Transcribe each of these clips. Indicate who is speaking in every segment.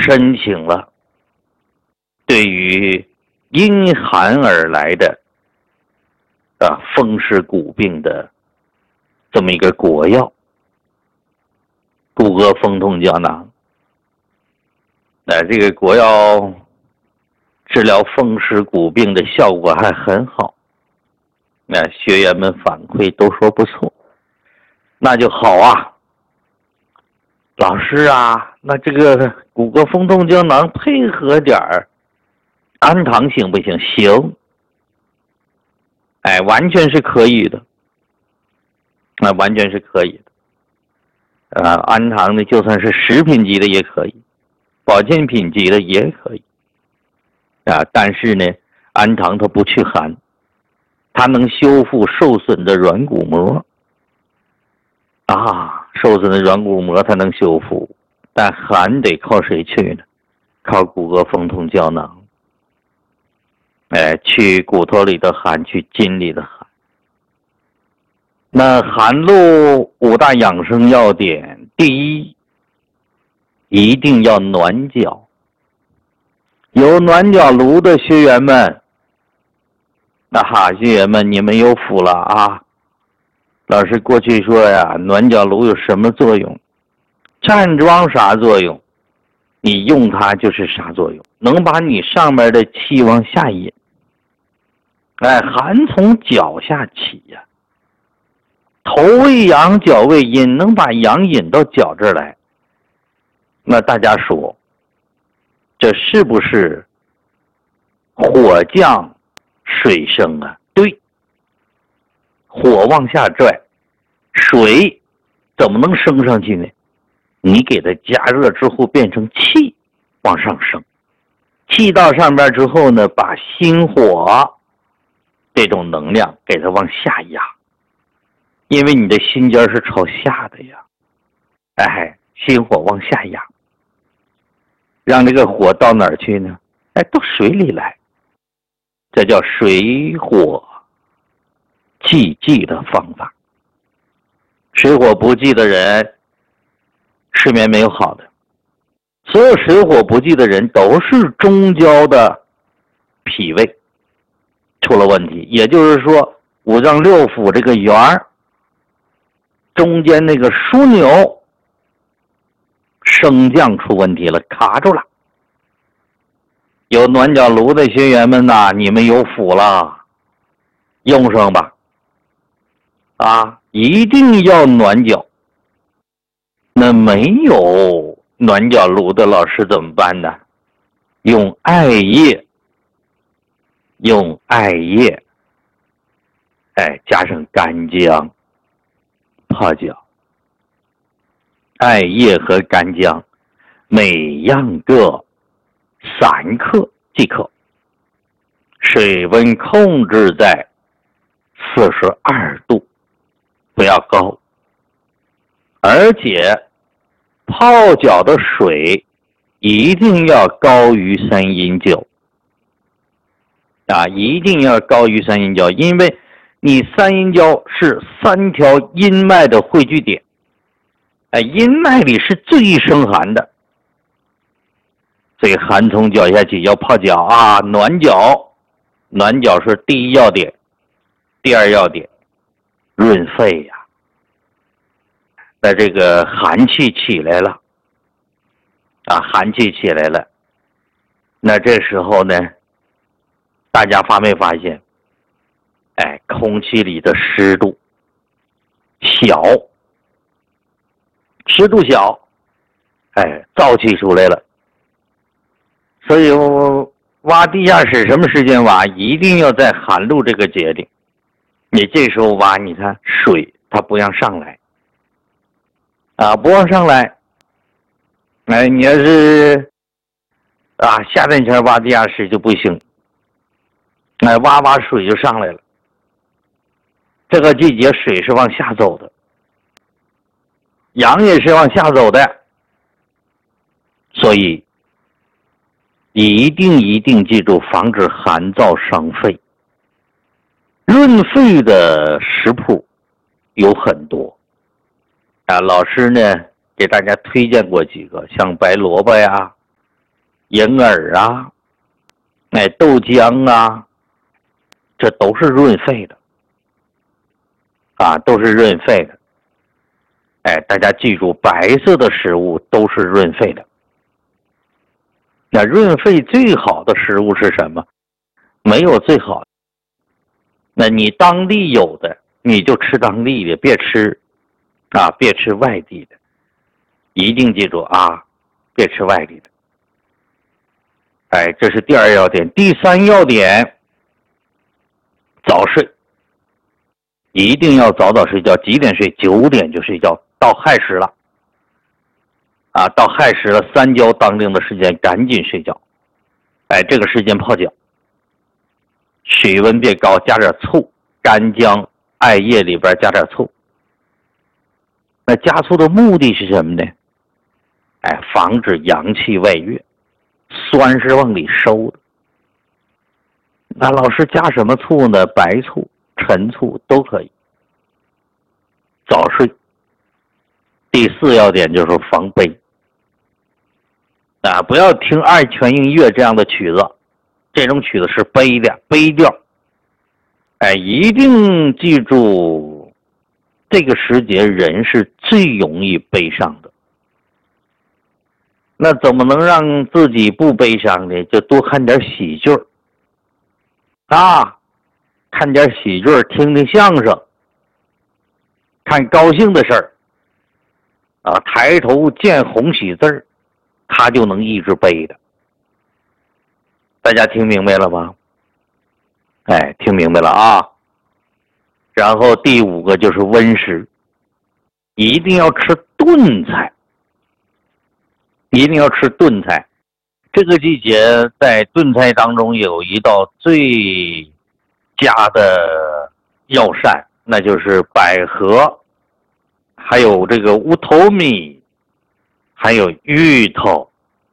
Speaker 1: 申请了对于因寒而来的风湿骨病的这么一个国药骨骼风痛胶囊。这个国药治疗风湿骨病的效果还很好，学员们反馈都说不错。那就好啊，老师啊，那这个骨骼风痛胶囊配合点氨糖行不行？行，完全是可以的，完全是可以的。氨糖呢，就算是食品级的也可以，保健品级的也可以。但是呢，氨糖它不去寒，它能修复受损的软骨膜。受损的软骨膜它能修复，但寒得靠谁去呢？靠骨骼风痛胶囊。去骨头里的寒，去筋里的寒。那寒露5大养生要点，第一，一定要暖脚。有暖脚炉的学员们，学员们你们有福了啊！老师过去说呀，暖脚炉有什么作用？站桩啥作用？你用它就是啥作用？能把你上面的气往下引。寒从脚下起呀，头为阳，脚为阴，能把阳引到脚这儿来。那大家说，这是不是火降水升啊？对，火往下拽，水怎么能升上去呢？你给它加热之后变成气往上升，气到上边之后呢，把心火这种能量给它往下压，因为你的心尖是朝下的呀，心火往下压，让这个火到哪儿去呢？到水里来，这叫水火既济的方法。水火不济的人，睡眠没有好的。所有水火不济的人都是中焦的脾胃出了问题，也就是说五脏六腑这个圆中间那个枢纽升降出问题了，卡住了。有暖脚炉的学员们呐，你们有福了，用上吧。一定要暖脚。那没有暖脚炉的老师怎么办呢？用艾叶，加上干姜泡脚。艾叶和干姜每样各3克即可，水温控制在42度，不要高。而且泡脚的水一定要高于3阴交一定要高于3阴交，因为你3阴交是3条阴脉的汇聚点，阴脉里是最生寒的，所以寒从脚下起，要泡脚暖脚。暖脚是第一要点，第二要点润肺呀。那这个寒气起来了寒气起来了，那这时候呢，大家没发现空气里的湿度小，燥气出来了。所以挖地下室什么时间挖？一定要在寒露这个节点。你这时候挖，你看水它不让上来不往上来。你要是夏天前挖地下室就不行，挖水就上来了。这个季节水是往下走的，阳也是往下走的，所以一定记住，防止寒燥伤肺。润肺的食谱有很多老师呢给大家推荐过几个，像白萝卜呀银耳啊，豆浆啊，这都是润肺的啊，都是润肺的。大家记住，白色的食物都是润肺的。那润肺最好的食物是什么？没有最好的。那你当地有的，你就吃当地的，别吃外地的。一定记住啊，别吃外地的。这是第二要点。第三要点，早睡，一定要早睡觉。几点睡？9点就睡觉。到亥时了啊，到亥时了，3交当令的时间赶紧睡觉。这个时间泡脚，水温别高，加点醋，干姜、艾叶里边加点醋。那加醋的目的是什么呢？防止阳气外越，酸是往里收的。那老师加什么醋呢？白醋、陈醋都可以。早睡。第4要点就是防悲不要听二泉映月这样的曲子，这种曲子是悲的，悲调。一定记住，这个时节人是最容易悲伤的。那怎么能让自己不悲伤呢？就多看点喜剧看点喜剧，听听相声，看高兴的事儿抬头见红喜字它就能抑制悲的。大家听明白了吗？听明白了啊。然后第5个就是温食，一定要吃炖菜，一定要吃炖菜。这个季节在炖菜当中有一道最佳的药膳，那就是百合，还有这个乌头米，还有芋头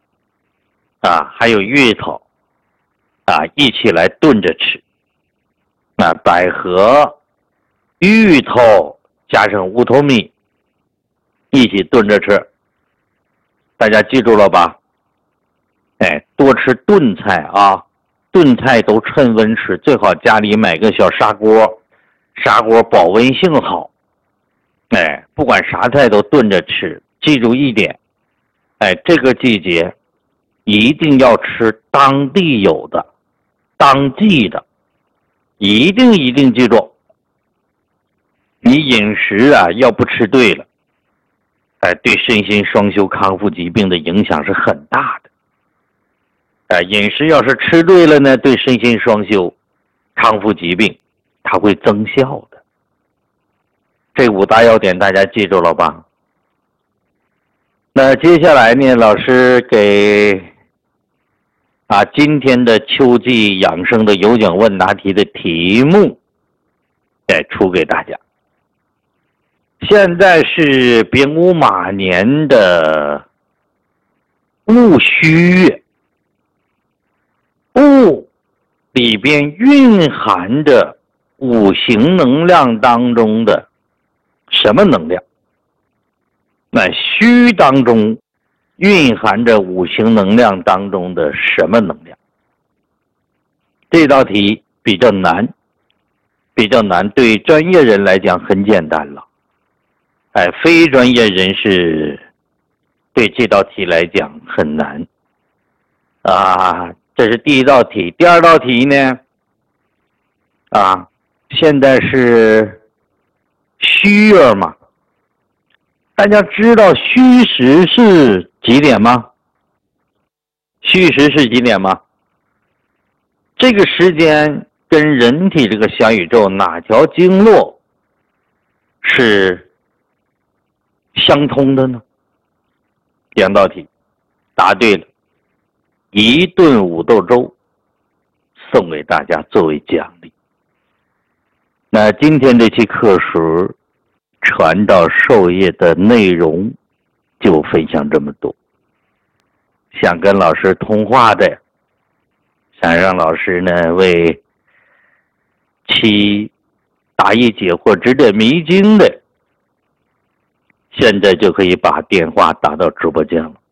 Speaker 1: 一起来炖着吃。百合、芋头加上乌头米一起炖着吃。大家记住了吧？多吃炖菜炖菜都趁温吃，最好家里买个小砂锅，砂锅保温性好。不管啥菜都炖着吃。记住一点，这个季节一定要吃当地有的、当季的，一定记住。你饮食要不吃对了，对身心双修康复疾病的影响是很大的。饮食要是吃对了呢，对身心双修康复疾病它会增效的。这5大要点大家记住了吧？那接下来呢，老师给今天的秋季养生的有奖问答题的题目出给大家。现在是丙午马年的戊戌月，戊里边蕴含着5行能量当中的什么能量？那戌当中蕴含着5行能量当中的什么能量？这道题比较难，对专业人来讲很简单了。非专业人士对这道题来讲很难这是第1道题。第2道题呢现在是戌月嘛，大家知道戌时是几点吗？这个时间跟人体这个小宇宙哪条经络是相通的呢？2道题答对了，1顿五豆粥送给大家作为奖励。那今天这期课时传道授业的内容就分享这么多。想跟老师通话的，想让老师呢为其答疑解惑指点迷津的，现在就可以把电话打到直播间了。